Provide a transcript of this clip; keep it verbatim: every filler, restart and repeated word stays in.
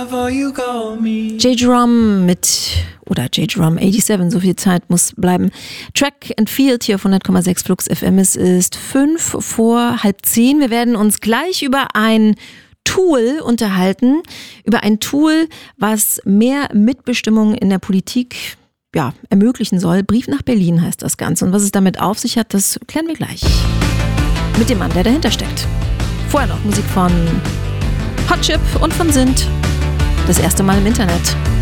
J-Drum mit, oder J-Drum siebenundachtzig, so viel Zeit muss bleiben. Track and Field hier auf hundert Komma sechs Flux F M. Es ist fünf vor halb zehn. Wir werden uns gleich über ein Tool unterhalten, über ein Tool, was mehr Mitbestimmung in der Politik ja, ermöglichen soll. Brief nach Berlin heißt das Ganze. Und was es damit auf sich hat, das klären wir gleich. Mit dem Mann, der dahinter steckt. Vorher noch Musik von Hot Chip und von Sint. Das erste Mal im Internet.